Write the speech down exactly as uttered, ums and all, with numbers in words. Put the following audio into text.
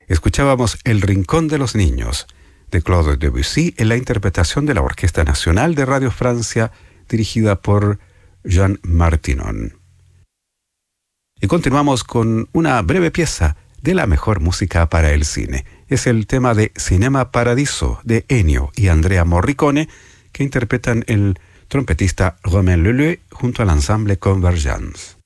Escuchábamos El Rincón de los Niños, de Claude Debussy, en la interpretación de la Orquesta Nacional de Radio Francia, dirigida por Jean Martinon. Y continuamos con una breve pieza de la mejor música para el cine. Es el tema de Cinema Paradiso, de Ennio y Andrea Morricone, que interpretan el trompetista Romain Leleu junto al ensemble Convergence.